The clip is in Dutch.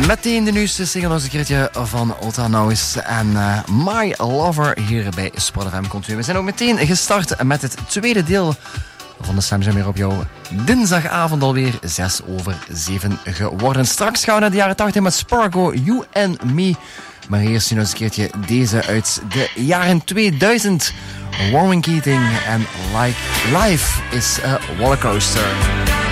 Meteen de nieuwste single nog een keertje van Otta Noise en My Lover hier bij Sport FM Continu. We zijn ook meteen gestart met het tweede deel van de Slam Jam hier op jouw dinsdagavond alweer 6:07 geworden. Straks gaan we naar de jaren 80 met Spargo, You and Me. Maar eerst nu nog eens een keertje deze uit de jaren 2000. Warren Keating en Like Life is a Rollercoaster.